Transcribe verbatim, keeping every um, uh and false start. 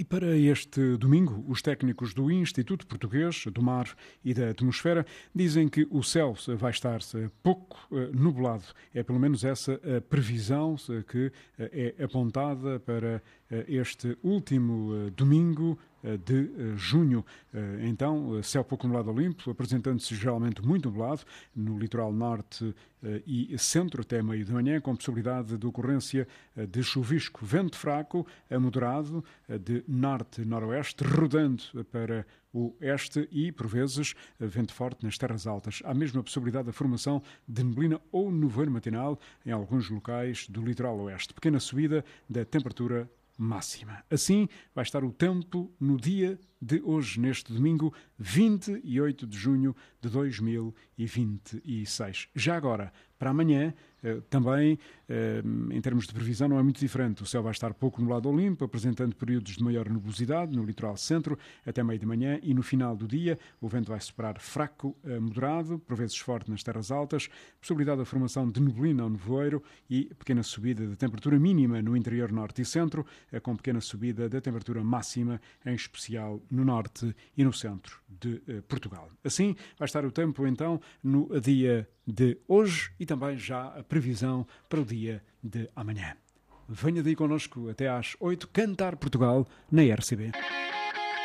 E para este domingo, os técnicos do Instituto Português do Mar e da Atmosfera dizem que o céu vai estar pouco nublado. É pelo menos essa a previsão que é apontada para este último domingo de junho. Então, céu pouco nublado ou limpo, apresentando-se geralmente muito nublado no litoral norte e centro até meio da manhã, com possibilidade de ocorrência de chuvisco. Vento fraco a moderado de norte-noroeste, rodando para o oeste e, por vezes, vento forte nas terras altas. Há mesmo a possibilidade da formação de neblina ou nevoeiro matinal em alguns locais do litoral oeste. Pequena subida da temperatura máxima. Assim vai estar o tempo no dia de hoje, neste domingo, vinte e oito de junho de dois mil e vinte e seis. Já agora, para amanhã, também, em termos de previsão, não é muito diferente. O céu vai estar pouco nublado ou limpo, apresentando períodos de maior nebulosidade no litoral centro até meio de manhã e no final do dia o vento vai soprar fraco a moderado, por vezes forte nas terras altas, possibilidade da formação de neblina ou nevoeiro e pequena subida da temperatura mínima no interior norte e centro, com pequena subida da temperatura máxima, em especial no norte e no centro de Portugal. Assim vai estar o tempo, então, no dia de hoje e também já a previsão para o dia de amanhã. Venha daí connosco até às oito, Cantar Portugal na R C B.